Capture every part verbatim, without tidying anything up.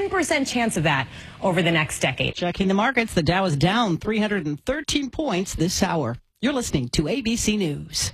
ten percent chance of that over the next decade. Checking the markets, the Dow is down three hundred thirteen points this hour. You're listening to A B C News.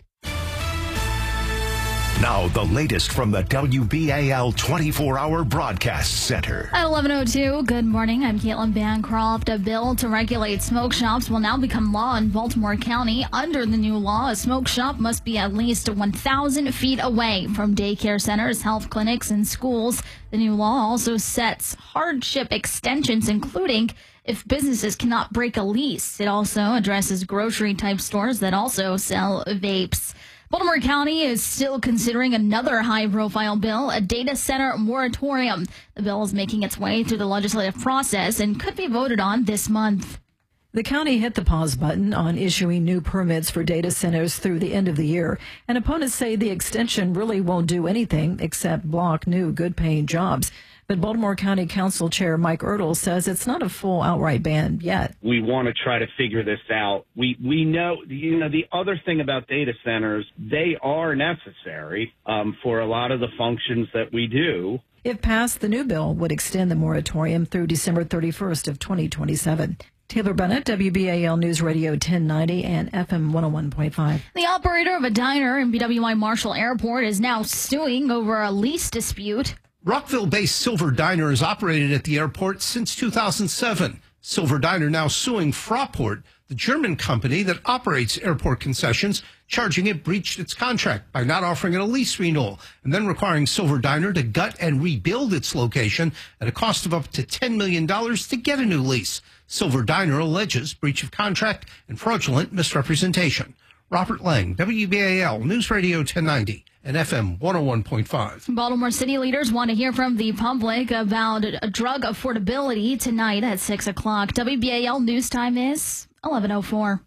Now, the latest from the W B A L twenty-four hour Broadcast Center. At eleven oh two, good morning. I'm Caitlin Bancroft. A bill to regulate smoke shops will now become law in Baltimore County. Under the new law, a smoke shop must be at least one thousand feet away from daycare centers, health clinics, and schools. The new law also sets hardship extensions, including if businesses cannot break a lease. It also addresses grocery-type stores that also sell vapes. Baltimore County is still considering another high-profile bill, a data center moratorium. The bill is making its way through the legislative process and could be voted on this month. The county hit the pause button on issuing new permits for data centers through the end of the year, and opponents say the extension really won't do anything except block new good-paying jobs. But Baltimore County Council Chair Mike Ertl says it's not a full outright ban yet. We want to try to figure this out. We we know, you know, the other thing about data centers, they are necessary um, for a lot of the functions that we do. If passed, the new bill would extend the moratorium through December thirty-first of twenty twenty-seven. Taylor Bennett, W B A L News Radio ten ninety and F M one oh one point five. The operator of a diner in B W I Marshall Airport is now suing over a lease dispute. Rockville-based Silver Diner has operated at the airport since two thousand seven. Silver Diner now suing Fraport, the German company that operates airport concessions, charging it breached its contract by not offering it a lease renewal and then requiring Silver Diner to gut and rebuild its location at a cost of up to ten million dollars to get a new lease. Silver Diner alleges breach of contract and fraudulent misrepresentation. Robert Lang, W B A L News Radio ten ninety. And F M one oh one point five. Baltimore city leaders want to hear from the public about drug affordability tonight at six o'clock. W B A L news time is eleven oh four.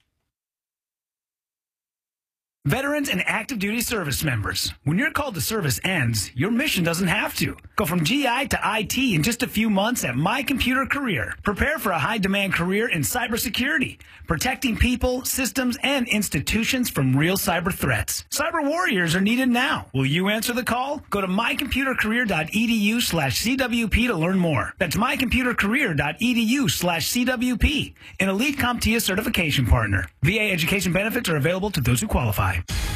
Veterans and active duty service members. When your call to service ends, your mission doesn't have to. Go from G I to I T in just a few months at My Computer Career. Prepare for a high-demand career in cybersecurity, protecting people, systems, and institutions from real cyber threats. Cyber warriors are needed now. Will you answer the call? Go to mycomputercareer.edu slash CWP to learn more. That's mycomputercareer.edu slash CWP, an Elite CompTIA certification partner. V A education benefits are available to those who qualify.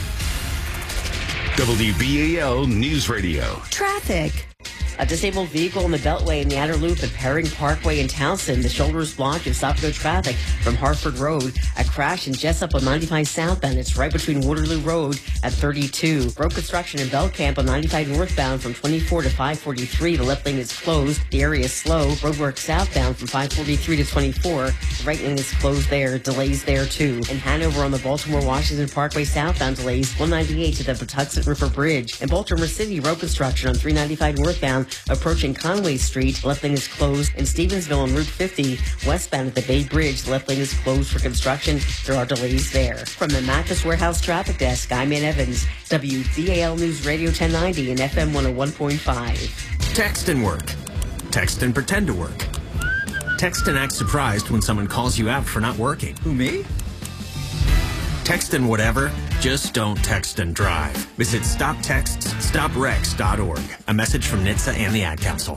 W B A L News Radio. Traffic. A disabled vehicle in the Beltway in the Outer Loop at Perring Parkway in Townsend. The shoulder is blocked of stop-and-go traffic from Hartford Road. A crash in Jessup on ninety-five southbound. It's right between Waterloo Road at thirty-two. Road construction in Belcamp on ninety-five northbound from twenty-four to five forty-three. The left lane is closed. The area is slow. Roadwork southbound from five forty-three to twenty-four. The right lane is closed there. Delays there, too. In Hanover on the Baltimore-Washington Parkway southbound delays. one ninety-eight to the Patuxent River Bridge. In Baltimore City, road construction on three ninety-five northbound approaching Conway Street. Left lane is closed. In Stevensville on Route fifty, westbound at the Bay Bridge, the left lane is closed for construction. There are delays there. From the Mattress Warehouse Traffic Desk, I'm Ann Evans, W B A L News Radio ten ninety and F M one oh one point five. Text and work. Text and pretend to work. Text and act surprised when someone calls you out for not working. Who, me? Text and whatever, just don't text and drive. Visit stop texts stop wrecks dot org. A message from N H T S A and the Ad Council.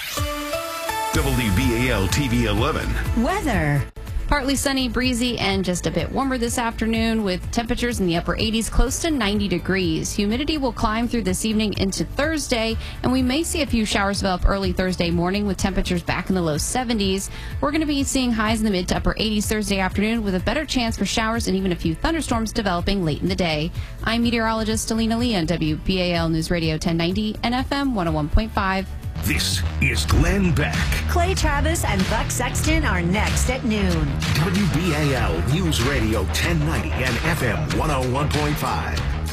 W B A L T V eleven. Weather. Partly sunny, breezy, and just a bit warmer this afternoon with temperatures in the upper eighties, close to ninety degrees. Humidity will climb through this evening into Thursday, and we may see a few showers develop early Thursday morning with temperatures back in the low seventies. We're going to be seeing highs in the mid to upper eighties Thursday afternoon with a better chance for showers and even a few thunderstorms developing late in the day. I'm meteorologist Alina Lee on W B A L News Radio ten ninety and F M one oh one point five. This is Glenn Beck. Clay Travis and Buck Sexton are next at noon. W B A L News Radio ten ninety and F M one oh one point five.